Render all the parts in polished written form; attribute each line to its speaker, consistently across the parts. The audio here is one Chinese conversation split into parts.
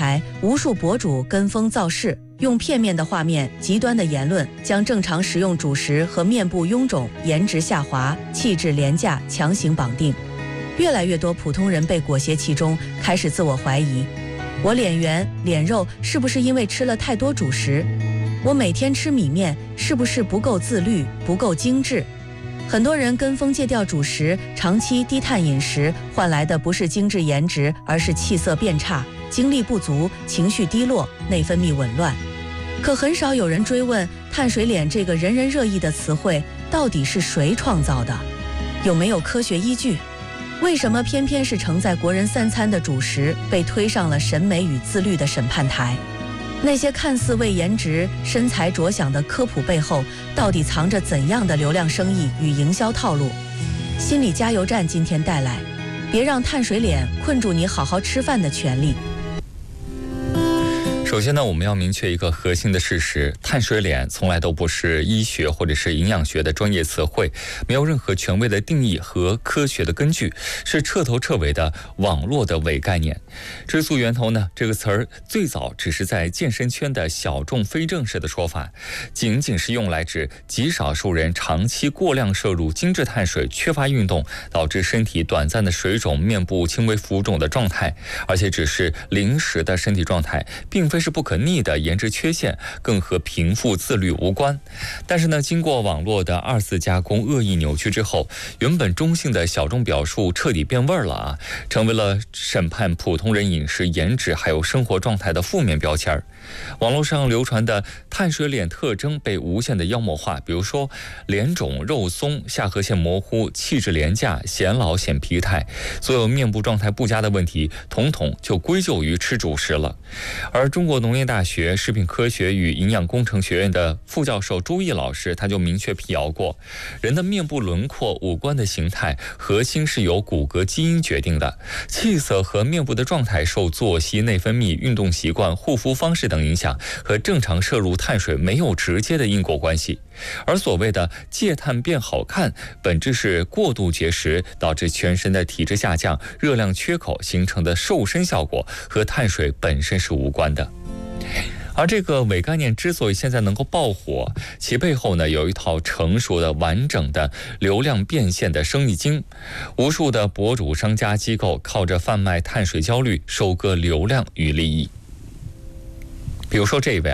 Speaker 1: 台，无数博主跟风造势，用片面的画面、极端的言论，将正常食用主食和面部臃肿、颜值下滑、气质廉价强行绑定。越来越多普通人被裹挟其中，开始自我怀疑：我脸圆、脸肉是不是因为吃了太多主食？我每天吃米面是不是不够自律、不够精致？很多人跟风戒掉主食，长期低碳饮食，换来的不是精致颜值，而是气色变差、精力不足、情绪低落、内分泌紊乱。可很少有人追问碳水脸这个人人热议的词汇到底是谁创造的，有没有科学依据？为什么偏偏是承载国人3餐的主食被推上了审美与自律的审判台？那些看似为颜值、身材着想的科普背后，到底藏着怎样的流量生意与营销套路？心理加油站今天带来：别让碳水脸困住你好好吃饭的权利。
Speaker 2: 首先呢，我们要明确一个核心的事实：碳水脸从来都不是医学或者是营养学的专业词汇，没有任何权威的定义和科学的根据，是彻头彻尾的网络的伪概念。追溯源头呢，这个词儿最早只是在健身圈的小众非正式的说法，仅仅是用来指极少数人长期过量摄入精致碳水，缺乏运动，导致身体短暂的水肿、面部轻微浮肿的状态，而且只是临时的身体状态，并非是不可逆的颜值缺陷，更和贫富自律无关。但是呢，经过网络的2次加工、恶意扭曲之后，原本中性的小众表述彻底变味儿了啊，成为了审判普通人饮食、颜值还有生活状态的负面标签。网络上流传的碳水脸特征被无限的妖魔化，比如说脸肿、肉松、下颌线模糊、气质廉价、显老显疲态，所有面部状态不佳的问题，统统就归咎于吃主食了。而中国农业大学食品科学与营养工程学院的副教授朱毅老师，他就明确辟谣过，人的面部轮廓、五官的形态，核心是由骨骼基因决定的，气色和面部的状态受作息、内分泌、运动习惯、护肤方式等影响，和正常摄入碳水没有直接的因果关系。而所谓的戒碳变好看，本质是过度节食导致全身的体质下降、热量缺口形成的瘦身效果，和碳水本身是无关的。而这个伪概念之所以现在能够爆火，其背后呢有一套成熟的、完整的流量变现的生意经。无数的博主、商家、机构靠着贩卖碳水焦虑收割流量与利益。比如说这一位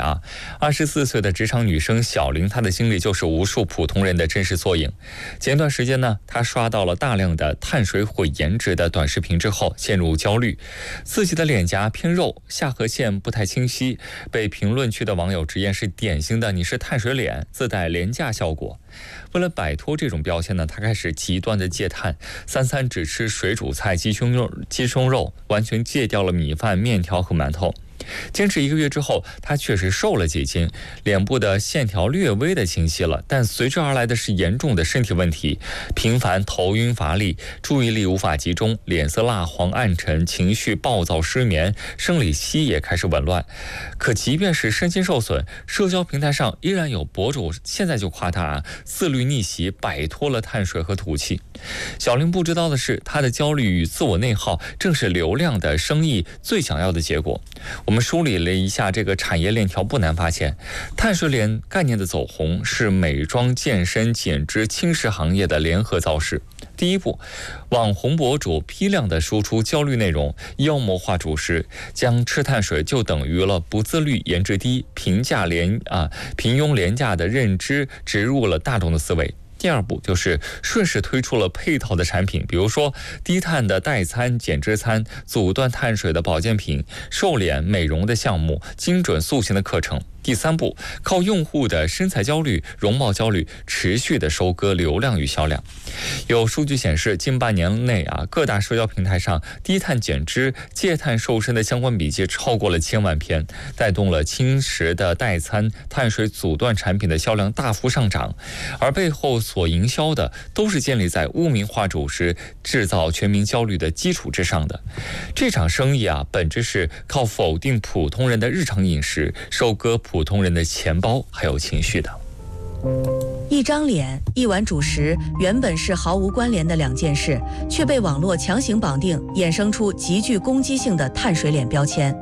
Speaker 2: 24岁的职场女生小玲，她的经历就是无数普通人的真实缩影。前段时间呢，她刷到了大量的碳水毁颜值的短视频之后，陷入焦虑，自己的脸颊偏肉，下颌线不太清晰，被评论区的网友直言是典型的你是碳水脸，自带廉价效果。为了摆脱这种标签呢，她开始极端的戒碳，3餐只吃水煮菜、鸡胸肉，完全戒掉了米饭、面条和馒头。坚持1个月之后，她确实瘦了几斤，脸部的线条略微的清晰了，但随之而来的是严重的身体问题，频繁头晕乏力，注意力无法集中，脸色蜡黄暗沉，情绪暴躁失眠，生理期也开始紊乱。可即便是身心受损，社交平台上依然有博主现在就夸她自律逆袭，摆脱了碳水和土气。小玲不知道的是，她的焦虑与自我内耗正是流量的生意最想要的结果。我们梳理了一下这个产业链条，不难发现，碳水脸概念的走红是美妆、健身、减脂、轻食行业的联合造势。第一步，网红博主批量的输出焦虑内容，妖魔化主食，将吃碳水就等于了不自律、颜值低、平庸廉价的认知植入了大众的思维。第二步就是顺势推出了配套的产品，比如说低碳的代餐、减脂餐、阻断碳水的保健品、瘦脸美容的项目、精准塑形的课程。第三步，靠用户的身材焦虑、容貌焦虑，持续的收割流量与销量。有数据显示，近半年内各大社交平台上低碳减脂、戒碳瘦身的相关笔记超过了1000万篇，带动了轻食的代餐、碳水阻断产品的销量大幅上涨。而背后所营销的都是建立在污名化主食、制造全民焦虑的基础之上的。这场生意本质是靠否定普通人的日常饮食，收割普通人的钱包还有情绪的。
Speaker 1: 一张脸、一碗主食原本是毫无关联的2件事，却被网络强行绑定，衍生出极具攻击性的碳水脸标签。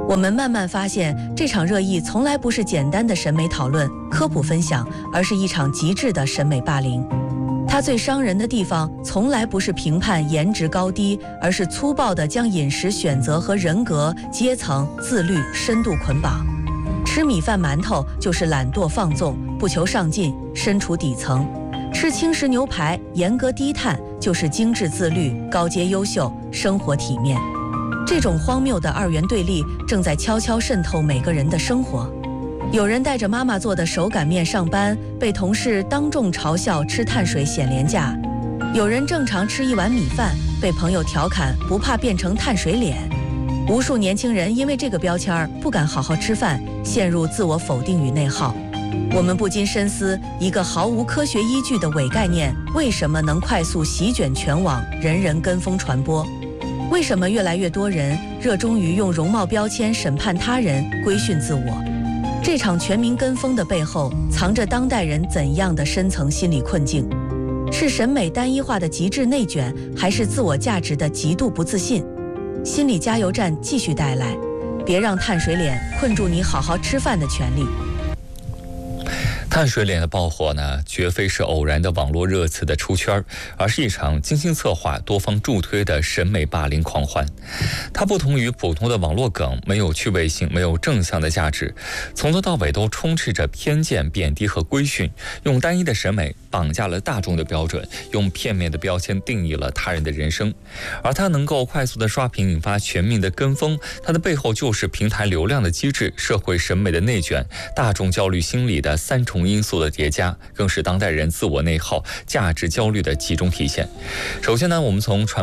Speaker 1: 我们慢慢发现，这场热议从来不是简单的审美讨论、科普分享，而是一场极致的审美霸凌。它最伤人的地方，从来不是评判颜值高低，而是粗暴地将饮食选择和人格、阶层、自律深度捆绑。吃米饭馒头就是懒惰放纵，不求上进，身处底层；吃轻食牛排，严格低碳，就是精致自律、高阶优秀，生活体面。这种荒谬的二元对立正在悄悄渗透每个人的生活。有人带着妈妈做的手擀面上班，被同事当众嘲笑吃碳水显廉价；有人正常吃一碗米饭，被朋友调侃不怕变成碳水脸。无数年轻人因为这个标签不敢好好吃饭，陷入自我否定与内耗。我们不禁深思，一个毫无科学依据的伪概念，为什么能快速席卷全网，人人跟风传播？为什么越来越多人热衷于用容貌标签审判他人、规训自我？这场全民跟风的背后，藏着当代人怎样的深层心理困境？是审美单一化的极致内卷，还是自我价值的极度不自信？心理加油站继续带来，别让碳水脸困住你好好吃饭的权利。
Speaker 2: 碳水脸的爆火呢，绝非是偶然的网络热词的出圈，而是一场精心策划、多方助推的审美霸凌狂欢。它不同于普通的网络梗，没有趣味性，没有正向的价值，从头到尾都充斥着偏见、贬低和规训，用单一的审美绑架了大众的标准，用片面的标签定义了他人的人生。而它能够快速的刷屏，引发全民的跟风，它的背后就是平台流量的机制、社会审美的内卷、大众焦虑心理的三重因素的叠加，更是当代人自我内耗、价值焦虑的集中体现。首先呢，我们从传